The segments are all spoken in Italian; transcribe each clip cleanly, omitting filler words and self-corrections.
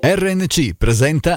RNC presenta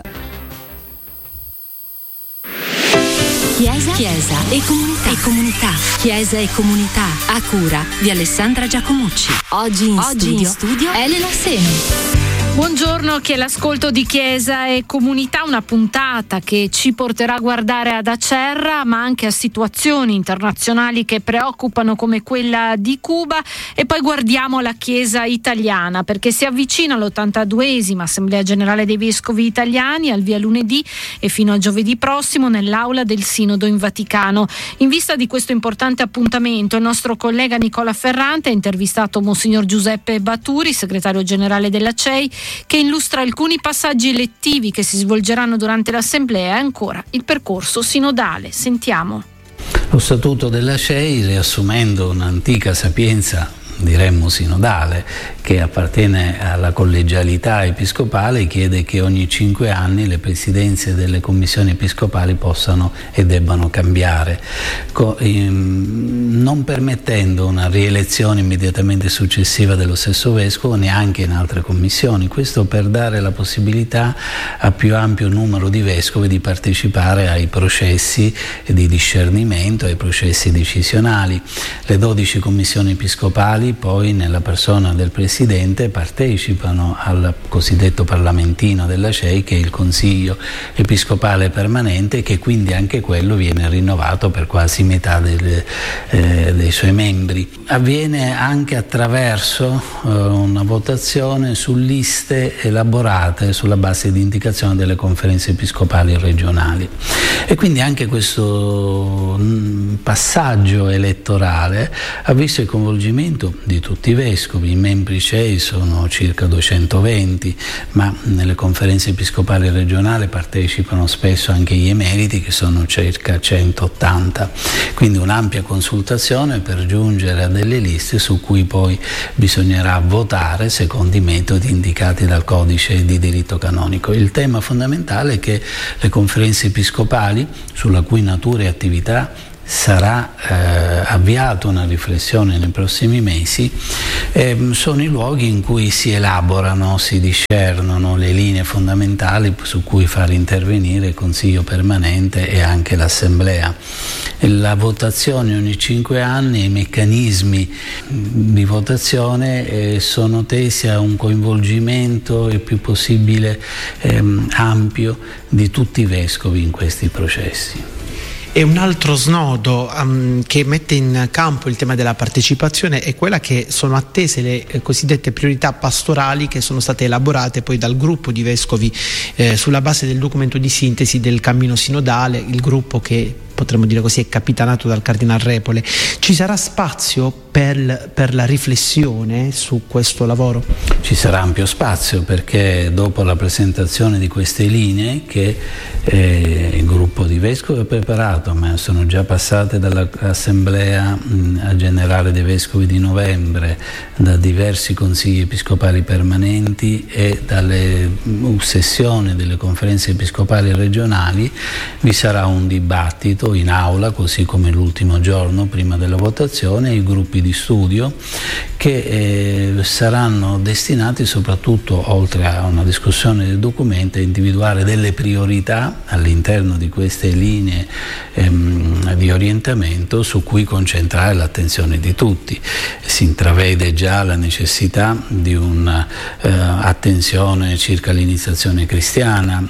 Chiesa e comunità. Chiesa e comunità, a cura di Alessandra Giacomucci. Oggi in studio Elena Seni. Buongiorno, chi è l'ascolto di Chiesa e Comunità, una puntata che ci porterà a guardare ad Acerra, ma anche a situazioni internazionali che preoccupano come quella di Cuba, e poi guardiamo la Chiesa italiana perché si avvicina l'82esima Assemblea Generale dei Vescovi Italiani, al via lunedì e fino a giovedì prossimo nell'aula del Sinodo in Vaticano. In vista di questo importante appuntamento, il nostro collega Nicola Ferrante ha intervistato Monsignor Giuseppe Baturi, segretario generale della CEI, che illustra alcuni passaggi elettivi che si svolgeranno durante l'assemblea e ancora il percorso sinodale. Sentiamo. Lo statuto della CEI, riassumendo un'antica sapienza, diremmo sinodale, che appartiene alla collegialità episcopale, chiede che ogni 5 anni le presidenze delle commissioni episcopali possano e debbano cambiare, non permettendo una rielezione immediatamente successiva dello stesso vescovo neanche in altre commissioni. Questo per dare la possibilità a più ampio numero di vescovi di partecipare ai processi di discernimento, ai processi decisionali. Le 12 commissioni episcopali poi, nella persona del Presidente, partecipano al cosiddetto parlamentino della CEI, che è il Consiglio Episcopale Permanente, che quindi anche quello viene rinnovato per quasi metà dei suoi membri. Avviene anche attraverso una votazione su liste elaborate sulla base di indicazione delle conferenze episcopali regionali. E quindi anche questo passaggio elettorale ha visto il coinvolgimento di tutti i vescovi. I membri CEI sono circa 220, ma nelle conferenze episcopali regionali partecipano spesso anche gli emeriti, che sono circa 180. Quindi un'ampia consultazione per giungere a delle liste su cui poi bisognerà votare secondo i metodi indicati dal codice di diritto canonico. Il tema fondamentale è che le conferenze episcopali, sulla cui natura e attività sarà avviata una riflessione nei prossimi mesi, sono i luoghi in cui si elaborano, si discernono le linee fondamentali su cui far intervenire il Consiglio permanente e anche l'Assemblea. La votazione ogni 5 anni, i meccanismi di votazione sono tesi a un coinvolgimento il più possibile ampio di tutti i vescovi in questi processi. E un altro snodo che mette in campo il tema della partecipazione è quella che sono attese le cosiddette priorità pastorali che sono state elaborate poi dal gruppo di vescovi sulla base del documento di sintesi del cammino sinodale, il gruppo che potremmo dire così è capitanato dal Cardinal Repole. Ci sarà spazio per la riflessione su questo lavoro? Ci sarà ampio spazio, perché dopo la presentazione di queste linee che il gruppo di vescovi ha preparato, ma sono già passate dall'Assemblea Generale dei Vescovi di novembre, da diversi consigli episcopali permanenti e dalle sessioni delle conferenze episcopali regionali, vi sarà un dibattito in aula, così come l'ultimo giorno prima della votazione, i gruppi di studio che saranno destinati soprattutto, oltre a una discussione del documento, a individuare delle priorità all'interno di queste linee di orientamento su cui concentrare l'attenzione di tutti. Si intravede già la necessità di un'attenzione circa l'iniziazione cristiana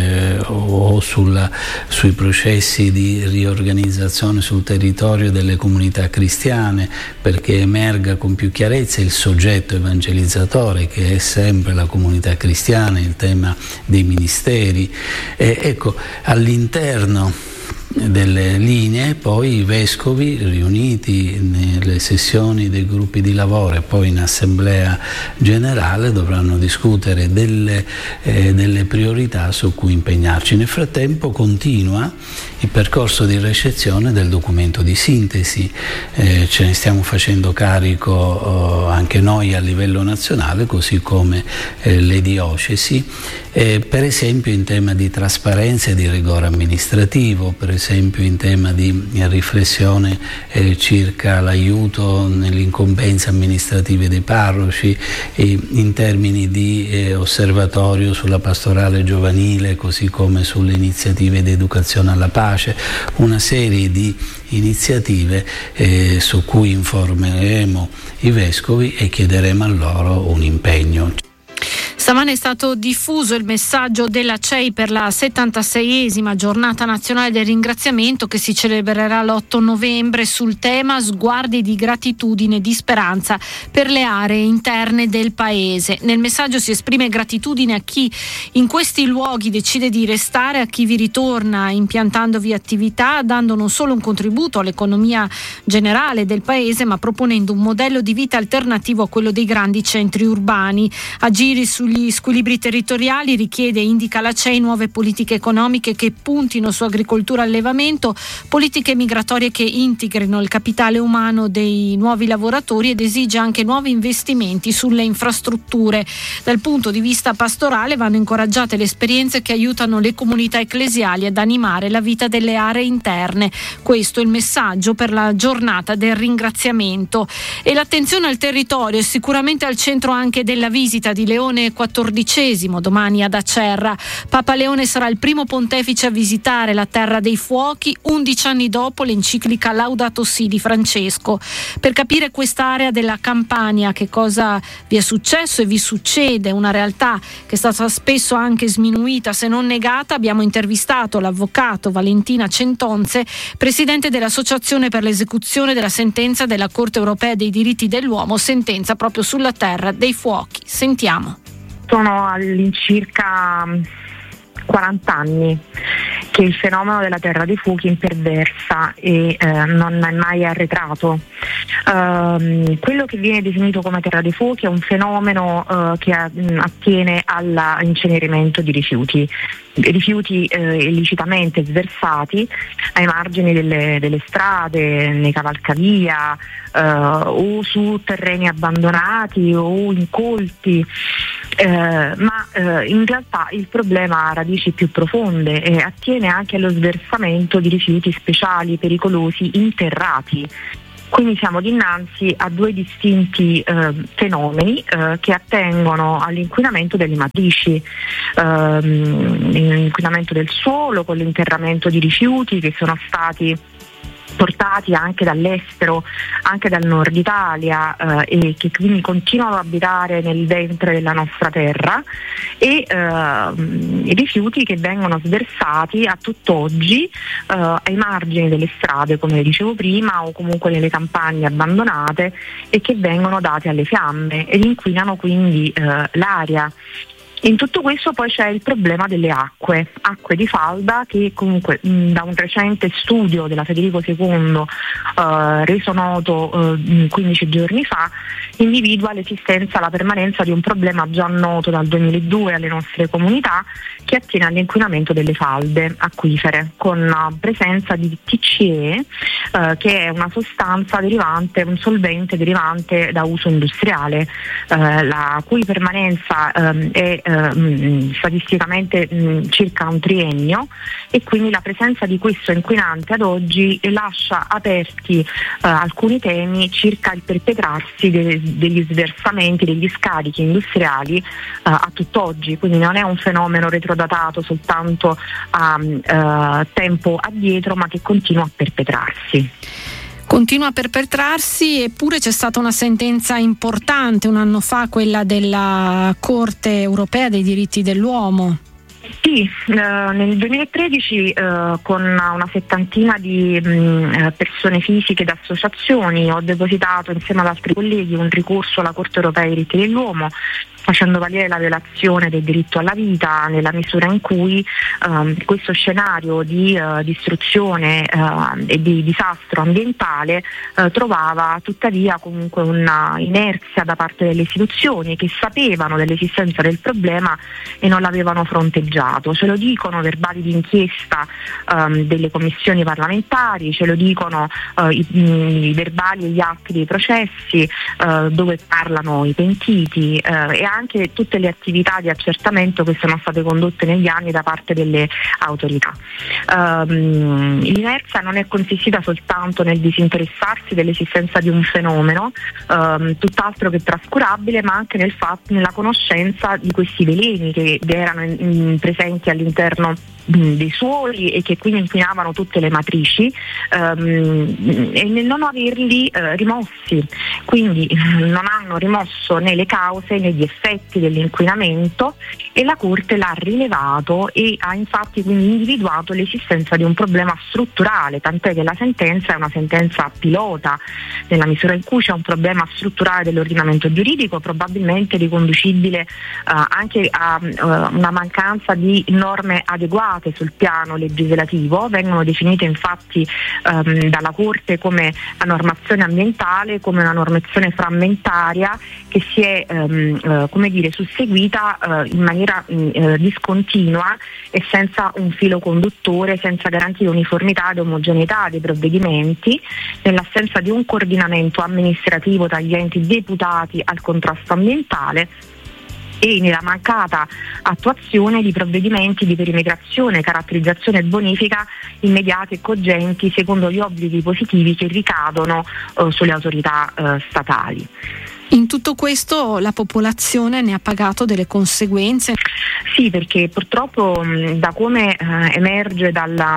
o sui processi di riorganizzazione sul territorio delle comunità cristiane, perché emerga con più chiarezza il soggetto evangelizzatore, che è sempre la comunità cristiana, il tema dei ministeri. Ecco, all'interno delle linee poi i vescovi, riuniti nelle sessioni dei gruppi di lavoro e poi in assemblea generale, dovranno discutere delle priorità su cui impegnarci. Nel frattempo continua il percorso di recezione del documento di sintesi, ce ne stiamo facendo carico anche noi a livello nazionale, così come le diocesi, per esempio in tema di trasparenza e di rigore amministrativo, per esempio esempio in tema di riflessione circa l'aiuto nelle incombenze amministrative dei parroci, in termini di osservatorio sulla pastorale giovanile, così come sulle iniziative di educazione alla pace, una serie di iniziative su cui informeremo i vescovi e chiederemo a loro un impegno. Stamane è stato diffuso il messaggio della CEI per la 76esima giornata nazionale del ringraziamento, che si celebrerà l'8 novembre sul tema sguardi di gratitudine e di speranza per le aree interne del paese. Nel messaggio si esprime gratitudine a chi in questi luoghi decide di restare, a chi vi ritorna impiantandovi attività, dando non solo un contributo all'economia generale del paese, ma proponendo un modello di vita alternativo a quello dei grandi centri urbani. Agire sugli squilibri territoriali richiede e indica la CEI nuove politiche economiche che puntino su agricoltura e allevamento, politiche migratorie che integrino il capitale umano dei nuovi lavoratori, ed esige anche nuovi investimenti sulle infrastrutture. Dal punto di vista pastorale vanno incoraggiate le esperienze che aiutano le comunità ecclesiali ad animare la vita delle aree interne. Questo è il messaggio per la giornata del ringraziamento. E l'attenzione al territorio è sicuramente al centro anche della visita di Leone XIV domani ad Acerra. Papa Leone sarà il primo pontefice a visitare la Terra dei Fuochi 11 anni dopo l'enciclica Laudato Si di Francesco. Per capire quest'area della Campania, che cosa vi è successo e vi succede, una realtà che è stata spesso anche sminuita se non negata, abbiamo intervistato l'avvocato Valentina Centonze, presidente dell'Associazione per l'esecuzione della sentenza della Corte Europea dei Diritti dell'Uomo, sentenza proprio sulla Terra dei Fuochi. Sentiamo. Sono all'incirca 40 anni che il fenomeno della Terra dei Fuochi imperversa e non è mai arretrato. Quello che viene definito come Terra dei Fuochi è un fenomeno che attiene all'incenerimento di rifiuti illecitamente sversati ai margini delle strade, nei cavalcavia, o su terreni abbandonati o incolti, ma in realtà il problema ha radici più profonde e attiene anche allo sversamento di rifiuti speciali, pericolosi, interrati. Quindi siamo dinanzi a due distinti fenomeni che attengono all'inquinamento delle matrici, l'inquinamento del suolo con l'interramento di rifiuti che sono stati portati anche dall'estero, anche dal nord Italia, e che quindi continuano ad abitare nel ventre della nostra terra, e i rifiuti che vengono sversati a tutt'oggi ai margini delle strade, come dicevo prima, o comunque nelle campagne abbandonate, e che vengono dati alle fiamme ed inquinano quindi l'aria. In tutto questo poi c'è il problema delle acque di falda, che comunque da un recente studio della Federico II reso noto 15 giorni fa, individua l'esistenza, la permanenza di un problema già noto dal 2002 alle nostre comunità, che attiene all'inquinamento delle falde acquifere, con presenza di TCE, che è una sostanza derivante, un solvente derivante da uso industriale, la cui permanenza è statisticamente circa un triennio, e quindi la presenza di questo inquinante ad oggi lascia aperti alcuni temi circa il perpetrarsi degli sversamenti, degli scarichi industriali a tutt'oggi. Quindi non è un fenomeno retrodatato soltanto a tempo addietro, ma che continua a perpetrarsi. Continua a perpetrarsi, eppure c'è stata una sentenza importante un anno fa, quella della Corte Europea dei Diritti dell'Uomo. Sì, nel 2013 con una settantina di persone fisiche ed associazioni ho depositato insieme ad altri colleghi un ricorso alla Corte Europea dei Diritti dell'Uomo, facendo valere la violazione del diritto alla vita, nella misura in cui questo scenario di distruzione e di disastro ambientale trovava tuttavia comunque una inerzia da parte delle istituzioni, che sapevano dell'esistenza del problema e non l'avevano fronteggiato. Ce lo dicono verbali di inchiesta delle commissioni parlamentari, ce lo dicono i verbali e gli atti dei processi dove parlano i pentiti, e anche tutte le attività di accertamento che sono state condotte negli anni da parte delle autorità. L'inerzia non è consistita soltanto nel disinteressarsi dell'esistenza di un fenomeno tutt'altro che trascurabile, ma anche nella conoscenza di questi veleni che erano presenti all'interno dei suoli e che quindi inquinavano tutte le matrici, e nel non averli rimossi, quindi non hanno rimosso né le cause né gli effetti dell'inquinamento, e la Corte l'ha rilevato e ha infatti quindi individuato l'esistenza di un problema strutturale, tant'è che la sentenza è una sentenza pilota, nella misura in cui c'è un problema strutturale dell'ordinamento giuridico, probabilmente riconducibile anche a una mancanza di norme adeguate sul piano legislativo. Vengono definite infatti dalla Corte come la normazione ambientale, come una normazione frammentaria che si è susseguita in maniera discontinua e senza un filo conduttore, senza garantire uniformità ed omogeneità dei provvedimenti, nell'assenza di un coordinamento amministrativo tra gli enti deputati al contrasto ambientale e nella mancata attuazione di provvedimenti di perimetrazione, caratterizzazione e bonifica immediati e cogenti secondo gli obblighi positivi che ricadono sulle autorità statali. In tutto questo la popolazione ne ha pagato delle conseguenze? Sì, perché purtroppo da come emerge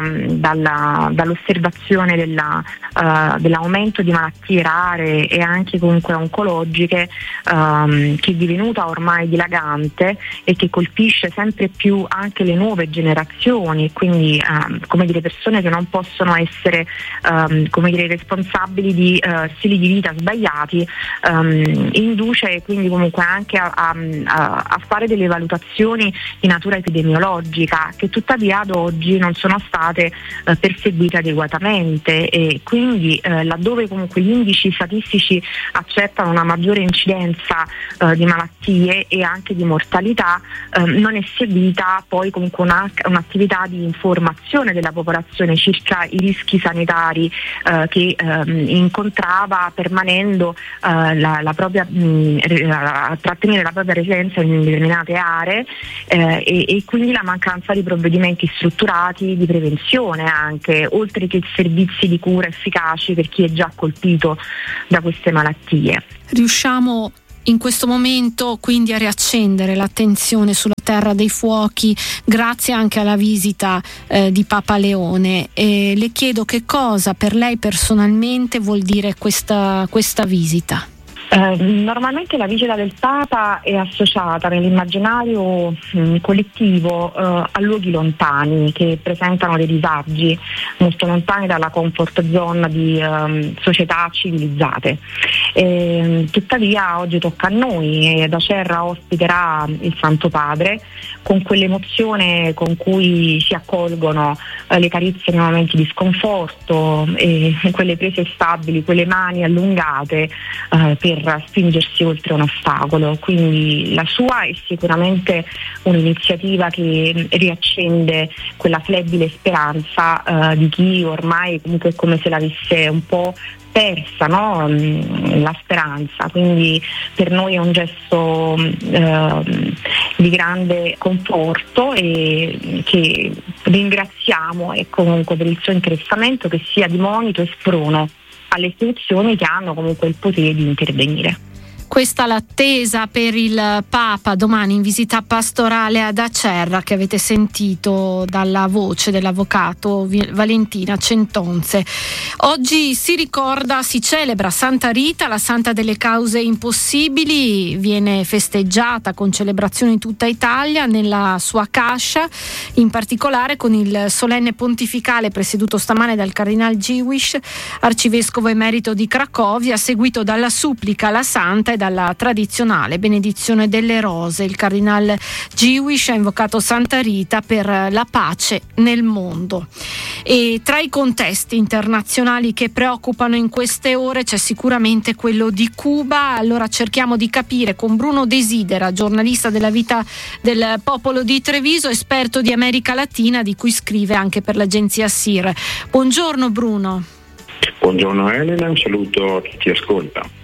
dall'osservazione dell'aumento di malattie rare e anche comunque oncologiche, che è divenuta ormai dilagante e che colpisce sempre più anche le nuove generazioni, quindi persone che non possono essere responsabili di stili di vita sbagliati, induce quindi comunque anche a fare delle valutazioni di natura epidemiologica che tuttavia ad oggi non sono state perseguite adeguatamente, e quindi laddove comunque gli indici statistici accertano una maggiore incidenza di malattie e anche di mortalità, non è seguita poi comunque un'attività di informazione della popolazione circa i rischi sanitari che incontrava permanendo la propria a trattenere la propria residenza in determinate aree, e quindi la mancanza di provvedimenti strutturati di prevenzione anche, oltre che servizi di cura efficaci per chi è già colpito da queste malattie. Riusciamo in questo momento quindi a riaccendere l'attenzione sulla Terra dei Fuochi grazie anche alla visita di Papa Leone, e le chiedo che cosa per lei personalmente vuol dire questa visita. Normalmente la visita del Papa è associata nell'immaginario collettivo a luoghi lontani che presentano dei disagi molto lontani dalla comfort zone di società civilizzate. Tuttavia oggi tocca a noi, e ad Acerra ospiterà il Santo Padre con quell'emozione con cui si accolgono le carizie nei momenti di sconforto e quelle prese stabili, quelle mani allungate per spingersi oltre un ostacolo. Quindi la sua è sicuramente un'iniziativa che riaccende quella flebile speranza di chi ormai comunque è come se l'avesse un po' persa, no? La speranza. Quindi per noi è un gesto di grande conforto e che ringraziamo comunque per il suo interessamento, che sia di monito e sprono alle istituzioni che hanno comunque il potere di intervenire. Questa l'attesa per il Papa domani in visita pastorale ad Acerra, che avete sentito dalla voce dell'avvocato Valentina Centonze. Oggi si celebra Santa Rita, la santa delle cause impossibili, viene festeggiata con celebrazioni in tutta Italia nella sua cascia, in particolare con il solenne pontificale presieduto stamane dal Cardinal Dziwisz, arcivescovo emerito di Cracovia, seguito dalla supplica alla santa e dalla tradizionale benedizione delle rose. Il Cardinal Dziwisz ha invocato Santa Rita per la pace nel mondo. E tra i contesti internazionali che preoccupano in queste ore c'è sicuramente quello di Cuba. Allora cerchiamo di capire con Bruno Desidera, giornalista della vita del popolo di Treviso, esperto di America Latina, di cui scrive anche per l'agenzia SIR. Buongiorno Bruno. Buongiorno Elena, un saluto a chi ti ascolta.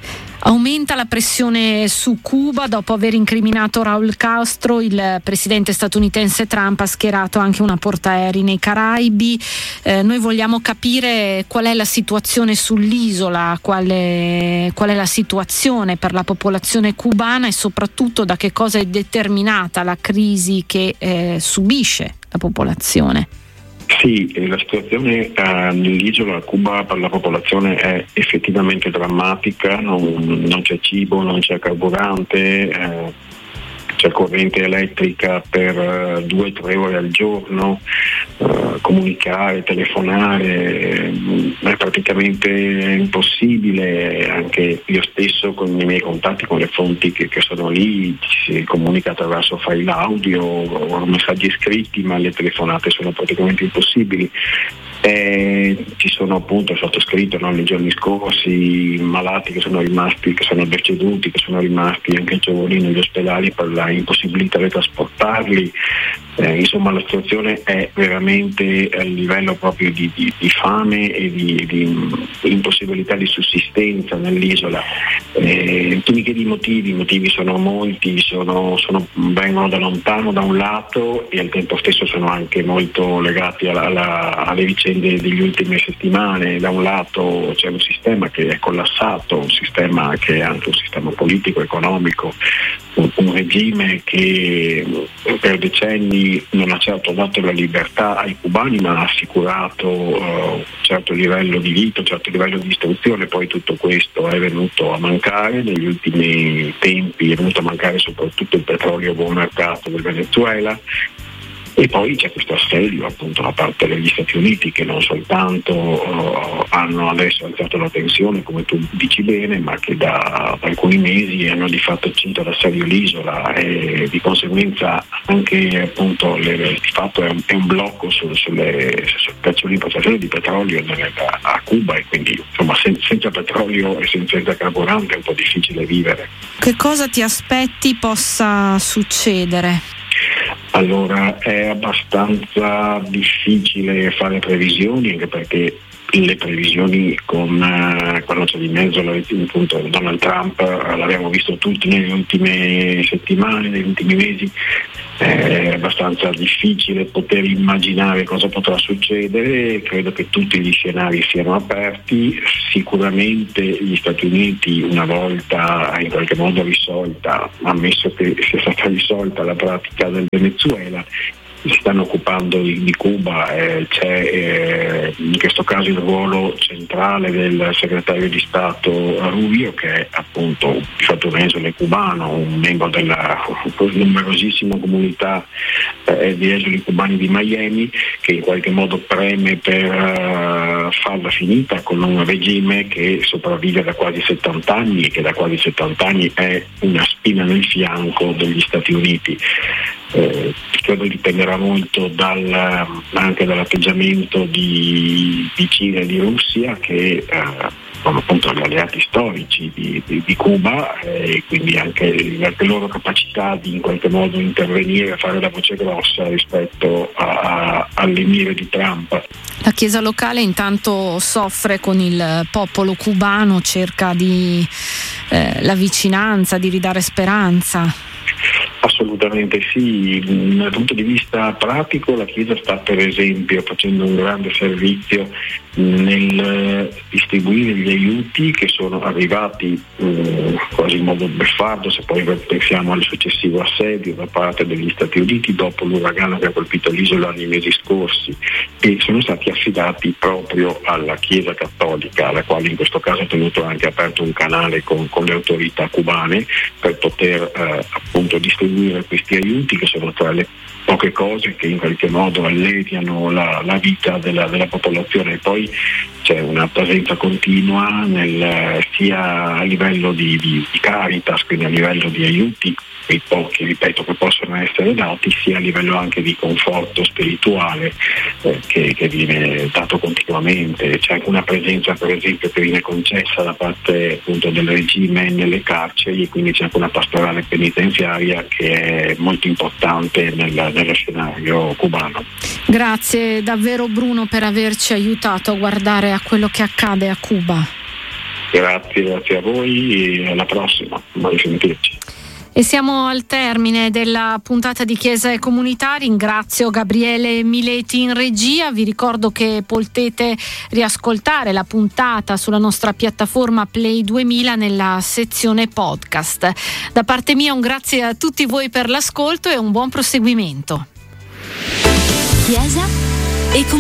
Aumenta la pressione su Cuba dopo aver incriminato Raul Castro. Il presidente statunitense Trump ha schierato anche una portaerei nei Caraibi. Noi vogliamo capire qual è la situazione sull'isola, qual è la situazione per la popolazione cubana e soprattutto da che cosa è determinata la crisi che subisce la popolazione. Sì, la situazione nell'isola Cuba per la popolazione è effettivamente drammatica, non c'è cibo, non c'è carburante, c'è corrente elettrica per 2-3 ore al giorno, comunicare, telefonare è praticamente impossibile. Anche io stesso con i miei contatti, con le fonti che sono lì, si comunica attraverso file audio o messaggi scritti, ma le telefonate sono praticamente impossibili. Ci sono appunto sottoscritto nei giorni scorsi malati che sono deceduti, che sono rimasti anche giovani negli ospedali per la impossibilità di trasportarli. Insomma, la situazione è veramente a livello proprio di fame e di impossibilità di sussistenza nell'isola. I motivi sono molti, vengono da lontano da un lato e al tempo stesso sono anche molto legati alle vicende degli ultime settimane. Da un lato c'è un sistema che è collassato, un sistema che è anche un sistema politico, economico, un regime che per decenni non ha certo dato la libertà ai cubani, ma ha assicurato un certo livello di vita, un certo livello di istruzione. Poi tutto questo è venuto a mancare negli ultimi tempi, è venuto a mancare soprattutto il petrolio a buon mercato del Venezuela. E poi c'è questo assedio appunto da parte degli Stati Uniti, che non soltanto hanno adesso alzato la tensione, come tu dici bene, ma che da alcuni mesi hanno di fatto accinto d'assedio l'isola, e di conseguenza anche appunto di fatto è un blocco sulle prezzo di importazione di petrolio a Cuba, e quindi insomma senza petrolio e senza carburante è un po' difficile vivere. Che cosa ti aspetti possa succedere? Allora, è abbastanza difficile fare previsioni, anche perché le previsioni quando c'è di mezzo appunto Donald Trump l'abbiamo visto tutti nelle ultime settimane, negli ultimi mesi. È abbastanza difficile poter immaginare cosa potrà succedere. Credo che tutti gli scenari siano aperti. Sicuramente gli Stati Uniti, una volta in qualche modo risolta, ammesso che sia stata risolta la pratica del Venezuela, si stanno occupando di Cuba. C'è in questo caso il ruolo centrale del segretario di Stato Rubio, che è appunto di fatto un esule cubano, un membro della numerosissima comunità di esuli cubani di Miami, che in qualche modo preme per farla finita con un regime che sopravvive da quasi 70 anni e che da quasi 70 anni è una spina nel fianco degli Stati Uniti. Credo dipenderà molto anche dall'atteggiamento di Cina e di Russia, che sono appunto gli alleati storici di Cuba, e quindi anche la loro capacità di in qualche modo intervenire e fare la voce grossa rispetto alle mire di Trump. La Chiesa locale intanto soffre con il popolo cubano, cerca la vicinanza, di ridare speranza. Assolutamente sì. Dal punto di vista pratico la Chiesa sta per esempio facendo un grande servizio nel distribuire gli aiuti che sono arrivati quasi in modo beffardo, se poi pensiamo al successivo assedio da parte degli Stati Uniti dopo l'uragano che ha colpito l'isola nei mesi scorsi, e sono stati affidati proprio alla Chiesa cattolica, alla quale in questo caso ha tenuto anche aperto un canale con le autorità cubane per poter appunto distribuire questi aiuti, che sono tra le poche cose che in qualche modo alleviano la vita della popolazione. E poi c'è una presenza continua sia a livello di Caritas, quindi a livello di aiuti, quei pochi, ripeto, che possono essere dati, sia a livello anche di conforto spirituale che viene dato continuamente. C'è anche una presenza, per esempio, che viene concessa da parte appunto del regime nelle carceri, e quindi c'è anche una pastorale penitenziaria che è molto importante nello scenario cubano. Grazie davvero Bruno per averci aiutato a guardare a quello che accade a Cuba. Grazie a voi e alla prossima, mai sentirci. E siamo al termine della puntata di Chiesa e Comunità. Ringrazio Gabriele Mileti in regia. Vi ricordo che potete riascoltare la puntata sulla nostra piattaforma Play 2000 nella sezione podcast. Da parte mia un grazie a tutti voi per l'ascolto e un buon proseguimento. Chiesa